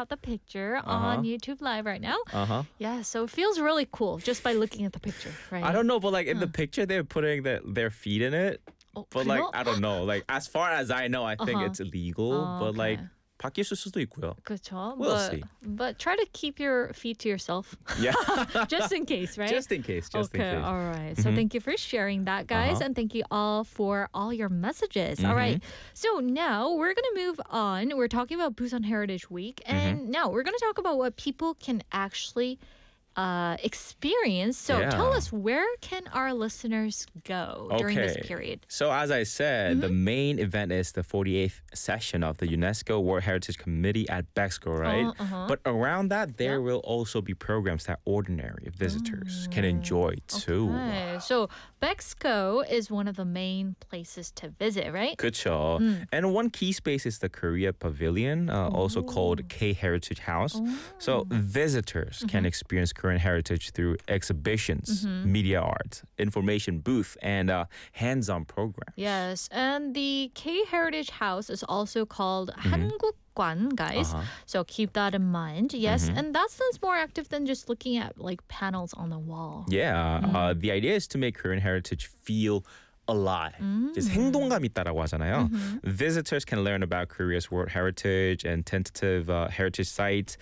out the picture on YouTube Live right now. Yeah, so it feels really cool just by looking at the picture, right? I don't know, but like in the picture, they're putting their feet in it. But like, 그래요? I don't know. Like, as far as I know, I think it's illegal. But like, okay. 바뀌었을 수도 있고요. 그렇죠. We'll see. But try to keep your feet to yourself. Yeah. Just in case, right? Just in case. Just in Okay, case. all right. So thank you for sharing that, guys. And thank you all for all your messages. All right. So now we're going to move on. We're talking about Busan Heritage Week. And now we're going to talk about what people can actually experience. So tell us, where can our listeners go during this period? So as I said, the main event is the 48th session of the UNESCO World Heritage Committee at Bexco, right? But around that, there will also be programs that ordinary visitors can enjoy too. Okay. So Bexco is one of the main places to visit, right? 그쵸. And one key space is the Korea Pavilion, also called K Heritage House. So visitors can experience Korean heritage through exhibitions, media art, information booth, and hands-on programs. Yes, and the K Heritage House is also called 한국관, guys. So keep that in mind. Yes, and that sounds more active than just looking at like panels on the wall. Yeah, the idea is to make Korean heritage feel alive. Just 행동감 있다라고 하잖아요. Visitors can learn about Korea's world heritage and tentative heritage sites,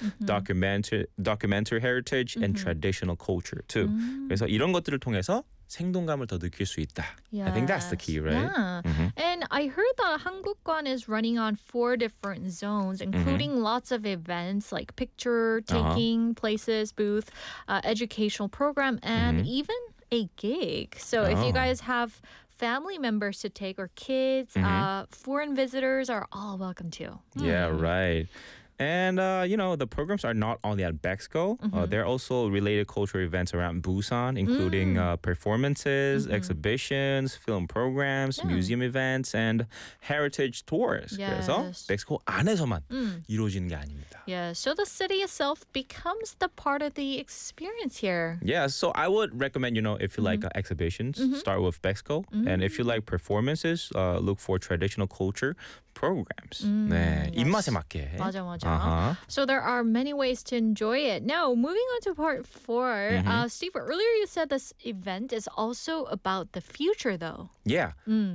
documentary heritage, and traditional culture too. 그래서 이런 것들을 통해서 생동감을 더 느낄 수 있다. I think that's the key, right? Yeah. And I heard that 한국관 is running on 4 different zones, including lots of events like picture taking places, booth, educational program, and even a gig. So if you guys have family members to take or kids, foreign visitors are all welcome too. Yeah, right. And, the programs are not only at Bexco. There are also related cultural events around Busan, including performances, exhibitions, film programs, museum events, and heritage tours. Yes. 그래서 멕시코 안에서만 이루어지는 게 아닙니다. Yeah, so the city itself becomes the part of the experience here. Yeah, so I would recommend, if you like exhibitions, start with Bexco. And if you like performances, look for traditional culture programs. 네, 입맛에 맞게. 맞아. So there are many ways to enjoy it. Now, moving on to part 4. Steve, earlier you said this event is also about the future, though. Yeah.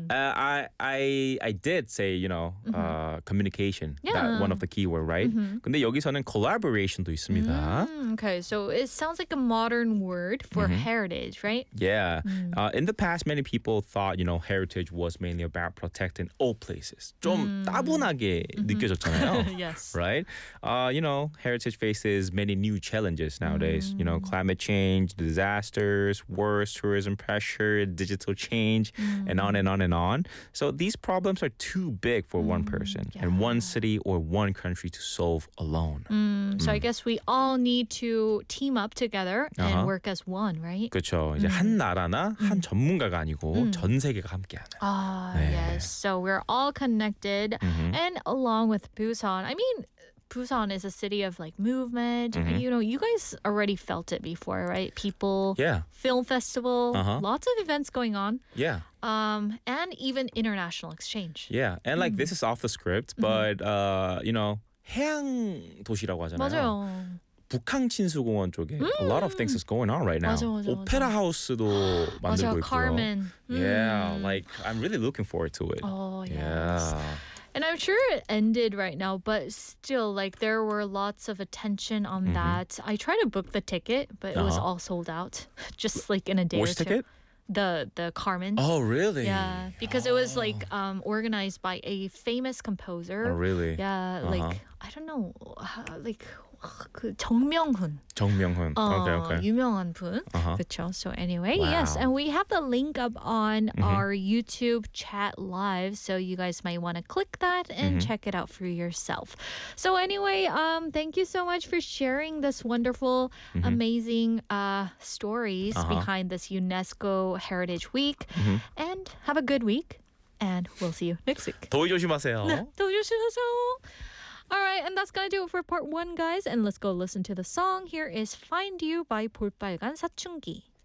I did say, communication. That one of the keyword, right? 근데 여기서는 collaboration도 있습니다. Okay, so it sounds like a modern word for heritage, right? Yeah. In the past, many people thought, heritage was mainly about protecting old places. 좀 따분하게 느껴졌잖아요. Yes. Right? Heritage faces many new challenges nowadays. Climate change, disasters, wars, tourism pressure, digital change, and on and on and on. So these problems are too big for one person and one city or one country to solve alone. So I guess we all need to team up together and work as one, right? 그렇죠. 이제 한 나라나 한 전문가가 아니고 전 세계가 함께하는. 네. Yes. So we're all connected. And along with Busan, I mean, Busan is a city of like movement. You guys already felt it before, right? People, film festival, lots of events going on. Yeah. And even international exchange. Yeah. And like this is off the script, but 해양 도시라고 하잖아요. 맞아요. 북한 친수공원 쪽에 a lot of things is going on right now. 맞아. 오페라 하우스도 만들고 있고요. Carmen. Yeah, like I'm really looking forward to it. Oh, yes. Yeah. And I'm sure it ended right now, but still, like, there were lots of attention on that. I tried to book the ticket, but it was all sold out, just like in a day Which or two. ticket? The Carmen. Oh, really? Yeah, because it was like organized by a famous composer. Oh, really? Yeah, like I don't know, like 그 정명훈. 정명훈. Okay. 유명한 분. 그렇죠. So anyway, Wow. yes, and we have the link up on our YouTube chat live, so you guys might want to click that and check it out for yourself. So anyway, thank you so much for sharing this wonderful, amazing stories behind this UNESCO Heritage Week, and have a good week, and we'll see you next week. 더위 조심하세요. 네, 더 조심하세요. All right, and that's gonna do it for part 1, guys. And let's go listen to the song. Here is Find You by 볼빨간 사춘기.